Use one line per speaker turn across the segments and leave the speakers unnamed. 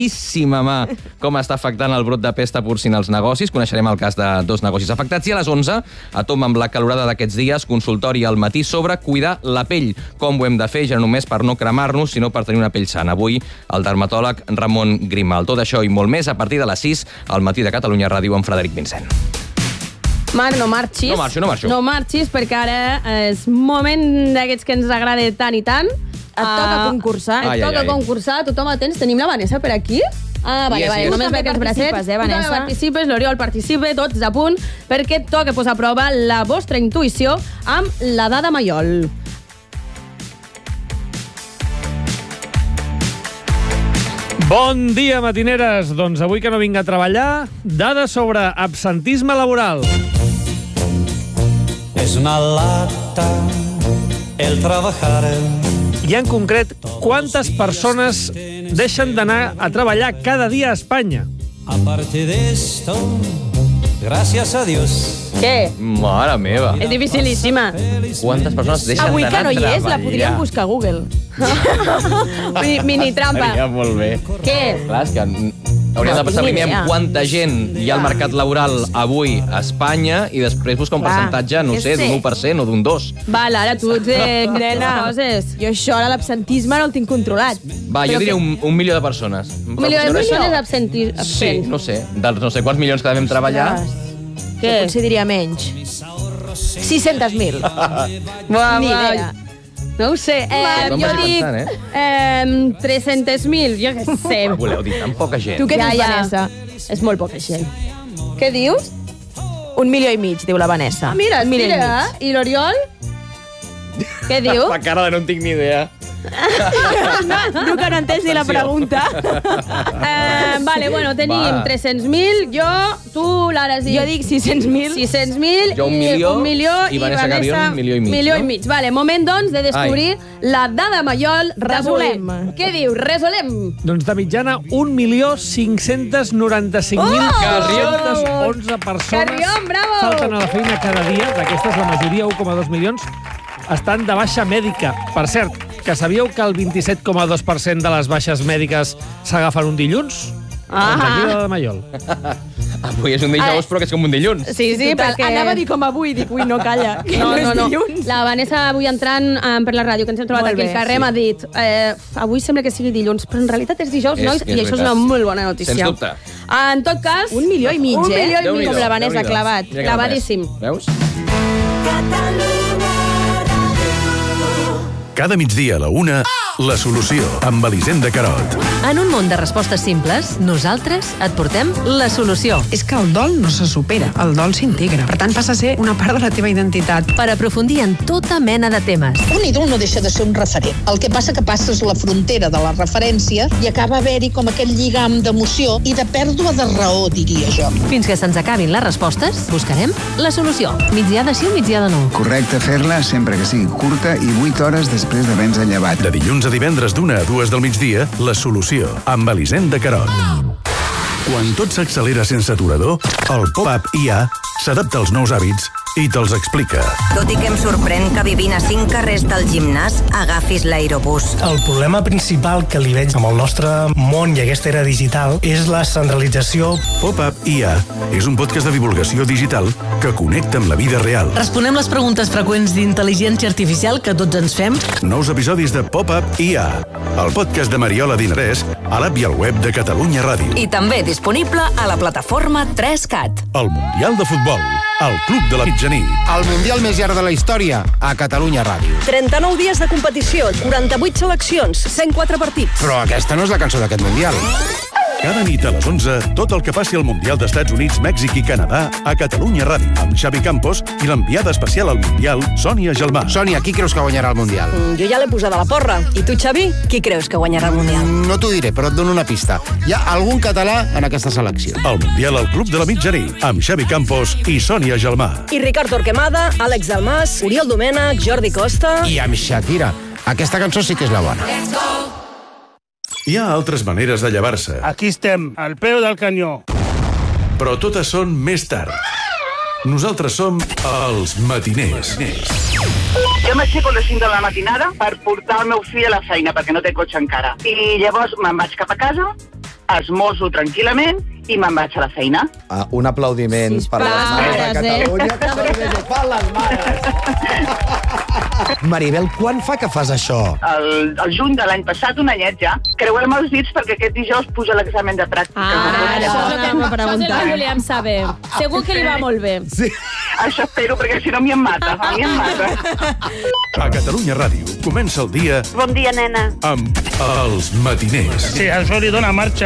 mà com està afectant el brot de pesta porcina als negocis. Coneixerem el cas de 2 negocis afectats. I a les 11, a tom amb la calorada d'aquests dies, consultori al matí sobre cuidar la pell. Com ho hem de fer, ja no només per no cremar-nos, sinó per tenir una pell sana. Avui, el dermatòleg Ramon Grimal. Tot això i molt més a partir de les 6 al Matí de Catalunya Ràdio amb Frederic Vincent.
Marc, no marxis.
No marxo.
No marxis, perquè ara és moment d'aquests que ens agrada tant i tant.
Et toca concursar.
Et toca concursar. Tothom atents. Tenim la Vanessa per aquí? Vale. Només veig els bracets.
Vanessa.
Tu participes, l'Oriol participa, tots a punt, perquè toca posar a prova la vostra intuïció amb la dada Maiol.
Bon dia, matineres. Doncs avui que no vinc a treballar, dades sobre absentisme laboral.
Es una lata el trabajar.
I en concret, quantes persones deixen d'anar a treballar cada dia a Espanya?
Aparte de esto, gracias a Dios.
Què?
Mare meva.
És dificilíssima.
Quantes persones deixen
Avui
d'anar
que no
a
hi
treballar?
és, la podríem buscar a Google.
Mini trampa.
Estaria molt bé.
Què?
Clar, és que hauríem de pensar
tinc
primer en
idea.
quanta gent hi ha al mercat laboral avui a Espanya i després buscar un percentatge, no sé, d'un 1% o d'un 2%.
Val, ara tu ets
Nena,
coses.
jo això, ara l'absentisme no el tinc controlat.
Va, jo diria un milió de persones.
Un milió de persones absents.
Sí, no sé, dels no sé quants milions que devem treballar.
Jo potser diria menys. 600.000. Ni idea.
No ho sé.
Tothom
Jo
vagi
dic
pensant,
300.000, jo què sé.
Voleu dir tan poca gent?
Tu què dius, Vanessa?
És molt poca gent. Què dius?
1,5 milions, diu la Vanessa.
Mira,
1,5 milions.
mira. I l'Oriol? Què diu?
La cara de no en tinc ni idea.
Diu que no entens ni la pregunta.
Vale, bueno, tenim
Va.
300.000, jo, tu, l'Ara has dit...
Jo dic 600.000.
600.000
Jo un milió, i Vanessa Gabriel, milió i mig,
milió i
no?
mig. Vale, moment, doncs, de descobrir la dada Maiol d'avui.
Resolem.
Què diu? Resolem.
Doncs de mitjana, 1.595.411 persones
Carrión, bravo!
falten a la feina cada dia. D'aquestes, la majoria, 1,2 milions, estan de baixa mèdica. Per cert, que sabíeu que el 27,2% de les baixes mèdiques s'agafen un dilluns? Doncs aquí la de Maiol.
Avui és un dijous, però que és com un dilluns.
Sí,
Total,
perquè...
anava a dir com avui, dic, ui, no calla. Que
No.
és dilluns.
La Vanessa, avui entrant per la ràdio, que ens hem trobat
Molt
aquí
bé,
al carrer, m'ha dit avui sembla que sigui dilluns, però en realitat és dijous, nois, i això és una
veritat.
molt bona notícia.
Sens dubte.
En tot cas...
1,5 milions,
1,5 milions,
Déu-n'hi-do,
com la Vanessa
Déu-n'hi-do.
clavat.
Mira que
Clavadíssim.
Veus?
Cada migdia a la 1, La Solució, amb Elisenda Carot.
En un món de respostes simples, nosaltres et portem la solució.
És que el dol no se supera, el dol s'integra. Per tant, passa a ser una part de la teva identitat.
Per aprofundir en tota mena de temes.
Un ídol no deixa de ser un referent. El que passa que passes la frontera de la referència i acaba haver-hi com aquell lligam d'emoció i de pèrdua de raó, diria jo.
Fins que se'ns acabin les respostes, buscarem la solució. Migdià de sí o migdià de no.
Correcte fer-la sempre que sigui curta i 8 hores després d'haver-nos llevat.
De dilluns a divendres d'1 a 2 del migdia, La Solució, amb Elisenda Carot. Quan tot s'accelera sense aturador, el pop-up IA s'adapta als nous hàbits i te'ls explica.
Tot i que em sorprèn que vivint a 5 carrers del gimnàs agafis l'aerobús.
El problema principal que li veig amb el nostre món i aquesta era digital és la centralització.
Pop-up IA és un podcast de divulgació digital que connecta amb la vida real.
Responem les preguntes freqüents d'intel·ligència artificial que tots ens fem.
Nous episodis de Pop-up IA, el podcast de Mariola Dinarès, a l'app i al web de Catalunya Ràdio.
I també disponible a la plataforma 3CAT.
El Mundial de Futbol, el Club de la Mitjanit.
El Mundial més llarg de la història, a Catalunya Ràdio.
39 dies de competició, 48 seleccions, 104 partits.
Però aquesta no és la cançó d'aquest Mundial.
Cada nit a les 11, tot el que passi al Mundial d'Estats Units, Mèxic i Canadà a Catalunya Ràdio, amb Xavi Campos i l'enviada especial al Mundial, Sònia Gelmà.
Sònia, qui creus que guanyarà el Mundial?
Jo ja l'he posada a la porra. I tu, Xavi, qui creus que guanyarà el Mundial?
No t'ho diré, però et dono una pista. Hi ha algun català en aquesta selecció.
El Mundial al Club de la Mitjanit, amb Xavi Campos i Sònia Gelmà.
I Ricard Torquemada, Àlex Dalmas, Oriol Domènech, Jordi Costa...
I amb Shakira. Aquesta cançó sí que és la bona.
Hi ha altres maneres de llevar-se.
Aquí estem, al peu del canyó.
Però totes són més tard. Nosaltres som els matiners.
Jo m'aixeco a les 5 de la matinada per portar el meu fill a la feina, perquè no té cotxe encara. I llavors me'n vaig cap a casa, esmoso tranquil·lament i me'n vaig a la feina.
Un aplaudiment per les mares de Catalunya, que són les que fan les mares. Maribel, quan fa que fas això?
El juny de l'any passat, un anyet ja. Creuem els dits perquè aquest dijous puja l'examen de pràctica.
Això és el que volíem saber. Segur que li va molt bé.
Sí.
Això espero, perquè si no em mata.
A Catalunya Ràdio comença el dia...
Bon dia, nena.
...amb Els Matiners.
Sí, això li dona marxa.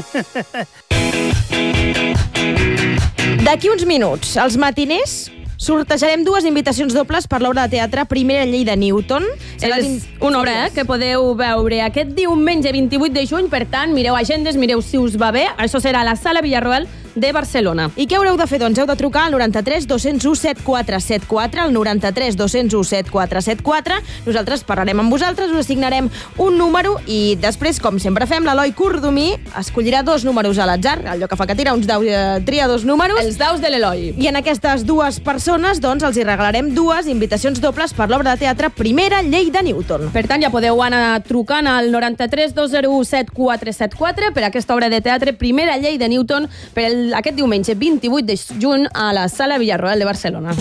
D'aquí uns minuts, els Matiners, sortejarem 2 invitacions dobles per l'obra de teatre Primera llei de Newton.
És una obra que podeu veure aquest diumenge 28 de juny. Per tant, mireu agendes, mireu si us va bé. Això serà a la Sala Villarroel de Barcelona.
I què haureu de fer? Doncs heu de trucar al 93 201 7474, al 93 201 7474. Nosaltres parlarem amb vosaltres, us assignarem un número i després, com sempre fem, l'Eloi Cordomí escollirà 2 números a l'atzar, allò que fa que tira uns daus, tria 2 números.
Els daus de l'Eloi.
I en aquestes 2 persones, doncs, els hi regalarem 2 invitacions dobles per l'obra de teatre Primera llei de Newton.
Per tant, ja podeu anar trucant al 93 201 7474 per aquesta obra de teatre Primera llei de Newton per aquest diumenge 28 de juny a la Sala Villarroel de Barcelona.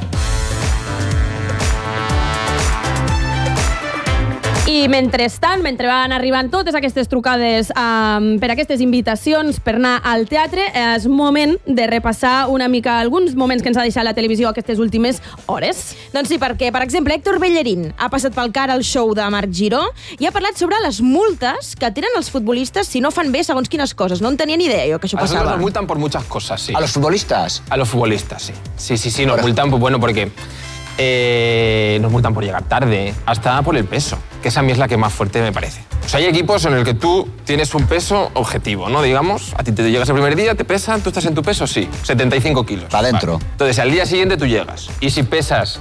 I mentrestant, mentre van arribant totes aquestes trucades per aquestes invitacions per anar al teatre, és moment de repassar una mica alguns moments que ens ha deixat la televisió aquestes últimes hores.
Doncs sí, perquè, per exemple, Héctor Bellerín ha passat pel car al show de Marc Giró i ha parlat sobre les multes que tenen els futbolistes si no fan bé segons quines coses. No en tenia ni idea jo que això passava.
Nos multan por muchas cosas, sí.
¿A los futbolistas?
A los futbolistas, sí. Sí, nos multan, pues bueno, porque nos multan por llegar tarde, hasta por el peso, que esa a mí es la que más fuerte me parece. O sea, hay equipos en el que tú tienes un peso objetivo, ¿no? Digamos, a ti te llegas el primer día, te pesan, tú estás en tu peso, sí, 75 kilos.
Para adentro.
Vale. Entonces, al día siguiente tú llegas, y si pesas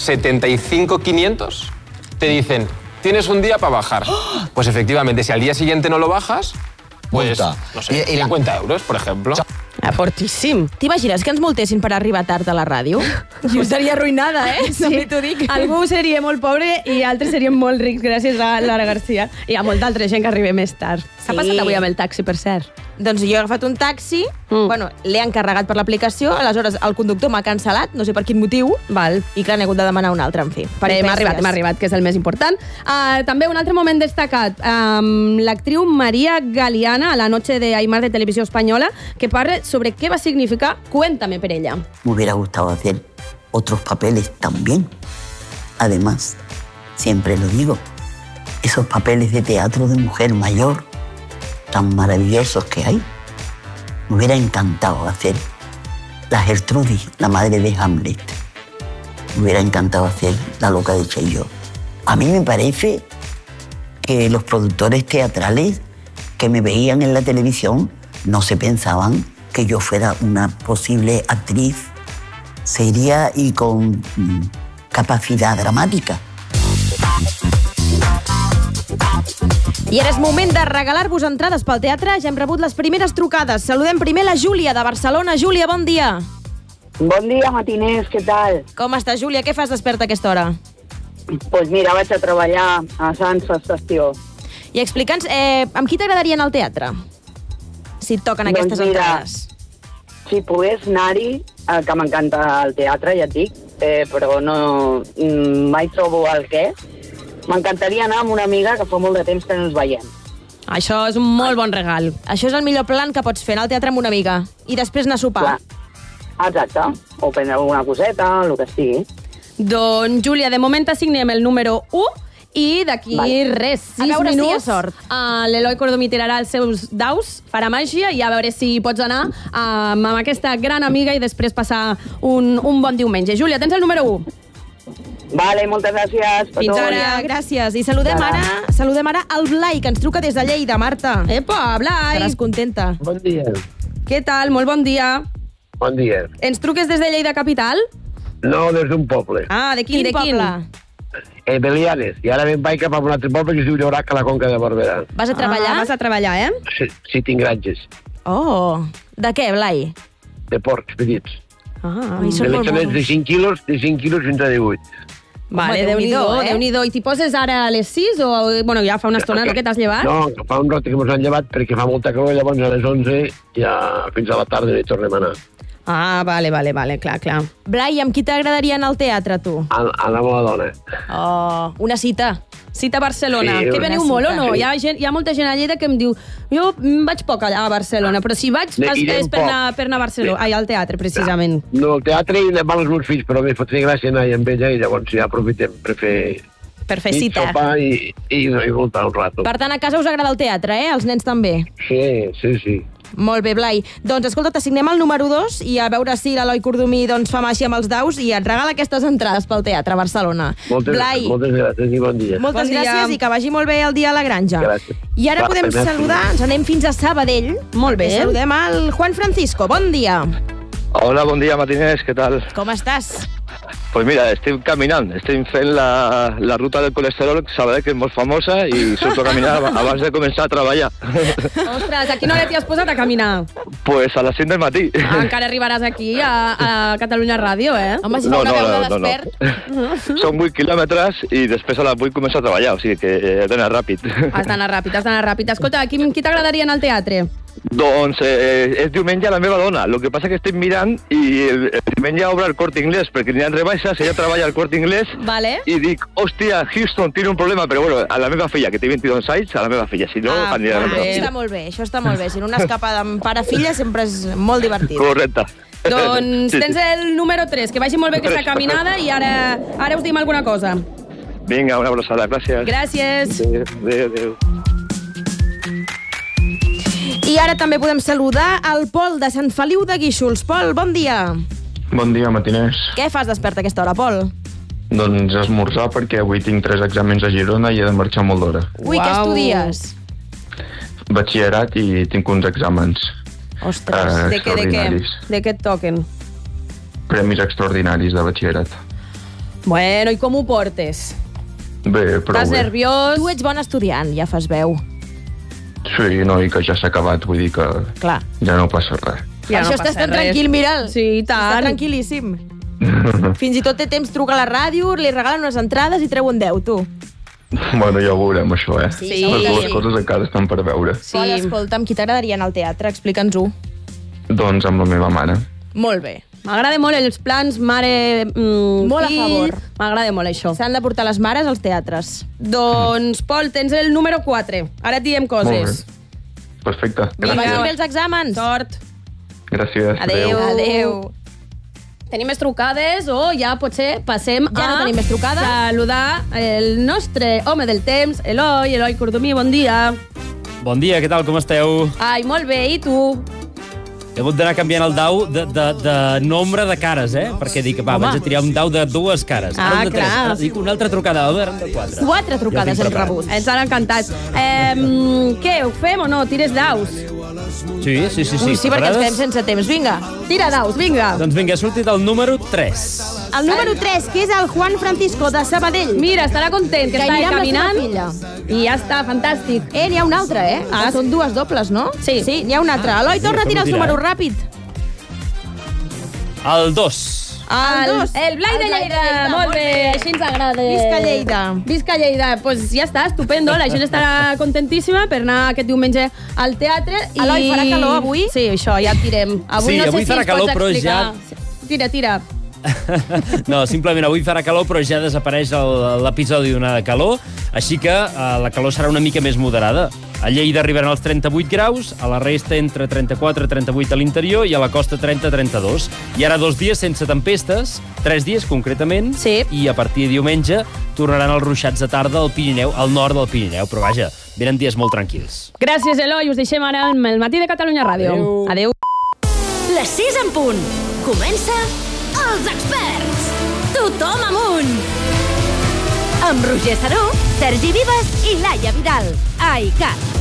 75,500, te dicen, tienes un día para bajar. Pues efectivamente, si al día siguiente no lo bajas, pues,
multa.
No sé, 50 euros, por ejemplo.
Fortíssim.
T'imagines que ens multessin per arribar tard a la ràdio? Jo estaria arruïnada,
Sí.
També t'ho dic.
Algú seria molt pobre i altres serien molt rics gràcies a Lara Garcia. I hi ha molta altra gent que arriba més tard. S'ha passat avui amb el taxi, per cert.
Doncs jo he agafat un taxi, bueno, l'he encarregat per l'aplicació, aleshores el conductor m'ha cancel·lat, no sé per quin motiu, i clar, n'he hagut de demanar un altre, en fi.
M'ha arribat, que és el més important. També un altre moment destacat, l'actriu Maria Galeana, a la noche de Aimar de Televisió Espanyola, que parla sobre què va significar Cuéntame per ella.
Me hubiera gustado hacer otros papeles también. Además, siempre lo digo, esos papeles de teatro de mujer mayor, tan maravillosos que hay. Me hubiera encantado hacer la Gertrudis, la madre de Hamlet. Me hubiera encantado hacer la loca de Chaillot. A mí me parece que los productores teatrales que me veían en la televisión no se pensaban que yo fuera una posible actriz seria y con capacidad dramática.
I ara és moment de regalar-vos entrades pel teatre. Ja hem rebut les primeres trucades. Saludem primer la Júlia, de Barcelona. Júlia, bon dia.
Bon dia, matiners, què tal?
Com estàs, Júlia? Què fas desperta a aquesta hora?
Doncs mira, vaig a treballar a Sants Estació.
I explica'ns, amb qui t'agradaria anar al teatre? Si et toquen aquestes entrades.
Si pogués anar-hi, que m'encanta el teatre, ja et dic, però no mai trobo el què. M'encantaria anar amb una amiga que fa molt de temps que no ens veiem.
Això és un molt bon regal.
Això és el millor plan que pots fer, anar al teatre amb una amiga i després anar a sopar.
Clar. Exacte. O prendre alguna coseta, el que sigui.
Doncs, Júlia, de moment t'assignem el número 1 i d'aquí res, 6 minuts, l'Eloi Cordomí tirarà els seus daus, farà màgia i a veure si pots anar amb aquesta gran amiga i després passar un bon diumenge. Júlia, tens el número 1.
Vale, moltes gràcies.
Fins ara, gràcies. I saludem ara el Blai, que ens truca des de Lleida, Marta.
Epa, Blai!
Estaràs contenta.
Bon dia.
Què tal? Molt bon dia.
Bon dia.
Ens truques des de Lleida capital?
No, des d'un poble.
Ah, de quin poble?
Belianes. I ara me'n vaig cap a un altre poble que es diu Llorac, a la Conca de Barberà.
Vas a treballar?
Vas a treballar,
Sí, tinc granges.
Oh, de què, Blai?
De porcs petits.
I són molt bons.
De 5 quilos fins a 18.
Vale, Déu-n'hi-do. I t'hi poses ara a les 6 o... Bueno, ja fa una estona que t'has llevat?
No, fa un rato que mos han llevat perquè fa molta calor, llavors a les 11 ja fins a la tarda hi tornem a anar.
Ah, vale, clar.
Blai, amb qui t'agradaria anar al teatre, tu?
Anar amb la dona.
Oh, una cita.
Cita a Barcelona.
Sí,
que veniu molt o no?
sí.
Hi ha molta gent a Lleida que em diu jo vaig poc allà a Barcelona, però si vaig és per anar a Barcelona, al teatre, precisament.
No, al teatre hi anem els meus fills, però m'hi fotria gràcia anar amb ella i llavors ja aprofitem per fer
cita.
sopar i voltar un rato.
Per tant, a casa us agrada el teatre, Els nens també?
Sí.
Molt bé, Blai. Doncs escolta, t'assignem el número 2 i a veure si l'Eloi Cordomí fa màgia amb els daus i et regala aquestes entrades pel teatre a Barcelona.
Moltes gràcies i bon dia.
Moltes gràcies i que vagi molt bé el dia a la granja.
Gràcies.
I ara podem saludar, ens anem fins a Sabadell.
Molt bé.
Saludem al Juan Francisco. Bon dia.
Hola, bon dia, Matinés, què tal?
Com estàs?
Pues mira, estic caminant, estic fent la ruta del colesterol, Sabadell, que és molt famosa, i surto a caminar abans de començar a treballar.
Ostres, a quina hora t'hi has posat a caminar?
Pues a les 5 del matí.
Encara arribaràs aquí, a Catalunya Ràdio,
Home, si fa una veure despert.
Són 8 quilòmetres i després a les 8 començo a treballar, o sigui que he d'anar ràpid.
Has d'anar ràpid. Escolta, qui t'agradaria anar al teatre?
Doncs és diumenge a la meva dona. El que passa que estic mirant i el diumenge obre el Corte Inglés perquè n'hi ha rebaixes, ella treballa al Corte Inglés i dic, hòstia, Houston tiene un problema, però bueno, a la meva filla, que té 22 anys, a la meva filla, si no, anirà a la meva filla.
Això està molt bé. Si no, una escapada amb pare-filla sempre és molt divertit.
Correcte.
Doncs tens el número 3, que vagi molt bé aquesta caminada i ara us diem alguna cosa.
Vinga, una abraçada, gràcies.
Gràcies.
Adéu.
I ara també podem saludar el Pol de Sant Feliu de Guíxols. Pol, bon dia.
Bon dia, Matiners.
Què fas despert a aquesta hora, Pol?
Doncs esmorzar perquè avui tinc 3 exàmens a Girona i he de marxar molt d'hora.
Ui, què estudies?
Batxillerat i tinc uns exàmens.
Ostres,
de què et toquen?
Premis extraordinaris de batxillerat.
Bueno, i com ho portes?
Bé, prou bé.
Estàs nerviós?
Tu ets bon estudiant, ja fas veu.
Sí, no, i que ja s'ha acabat, vull dir que
ja
no passa res.
Això estàs tan tranquil, mira'l.
Sí, tant.
Està tranquil·líssim. Fins i tot té temps, truca a la ràdio, li regalen unes entrades i treu un 10, tu.
Bueno, ja ho veurem, això,
Sí.
Les dues coses encara estan per veure.
Sí. Pol, escolta, amb qui t'agradaria anar al teatre? Explica'ns-ho.
Doncs amb la meva mare.
Molt bé.
M'agrada molt els plans mare...
Molt a favor.
M'agrada molt això.
S'han de portar les mares als teatres.
Doncs, Pol, tens el número 4. Ara et diem coses.
Molt bé. Perfecte.
Vinga, vagi bé els exàmens.
Sort.
Gràcies.
Adéu.
Tenim més trucades o ja potser passem
Ja no tenim més trucades.
saludar el nostre home del temps, Eloi Cordomí, bon dia.
Bon dia, què tal, com esteu?
Ai, molt bé, i tu?
He hagut d'anar canviant el dau de nombre de cares, perquè dic, vaig a tirar un dau de 2 cares. Ara un de 3.
clar.
Dic una altra trucada, ara un de 4.
4 trucades hem rebut.
Ens han encantat. Què, ho fem o no? Tires daus?
Sí.
Ui, sí, perquè ens quedem sense temps. Vinga.
Tira daus, vinga.
Doncs vinga, ha sortit el número 3.
El número 3, que és el Juan Francisco de Sabadell.
Mira, estarà content, que està
anirà amb la seva
caminant.
filla.
I ja està, fantàstic.
N'hi ha un altre, Són 2 dobles, no?
Sí.
Sí, n'hi ha un altre. Eloi, torna a tirar els números ràpid.
El 2.
El 2.
El Blai de Lleida. Molt bé, així ens agrada.
Visca Lleida.
Visca Lleida. Pues ja està, estupendo. La gent estarà contentíssima per anar aquest diumenge al teatre.
Eloi, farà calor avui?
Sí, això, ja el tirem. Avui no sé
avui
si
farà
ens
calor,
pots
però
explicar. Tira.
No, simplement avui farà calor, però ja desapareix l'episodi d'una calor, així que la calor serà una mica més moderada. A Lleida arribaran els 38 graus, a la resta entre 34 i 38 a l'interior i a la costa 30-32. I ara 2 dies sense tempestes, 3 dies concretament, i a partir de diumenge tornaran els ruixats de tarda al Pirineu, al nord del Pirineu, però vaja, venen dies molt tranquils.
Gràcies, Eloi. Us deixem ara amb el Matí de Catalunya Ràdio. Adéu.
Les 6 en punt. Comença Els Experts. Tothom amunt. Amb Roger Saró, Sergi Vives i Laia Vidal. A ICAT.